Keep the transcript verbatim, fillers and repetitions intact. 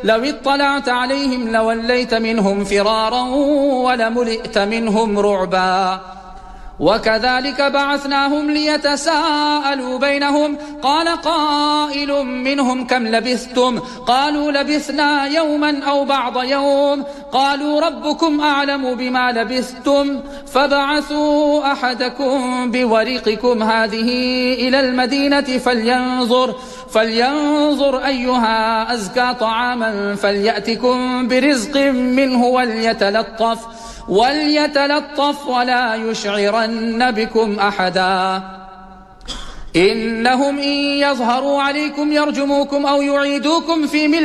لو اطلعت عليهم لوليت منهم فرارا ولملئت منهم رعبا وكذلك بعثناهم ليتساءلوا بينهم قال قائل منهم كم لبثتم قالوا لبثنا يوما أو بعض يوم قالوا ربكم أعلم بما لبثتم فبعثوا أحدكم بورقكم هذه إلى المدينة فلينظر فلينظر أيها أزكى طعاما فليأتكم برزق منه وليتلطف وليتلطف ولا يشعرن بكم أحدا إنهم إن يظهروا عليكم يرجموكم أو يعيدوكم في ملة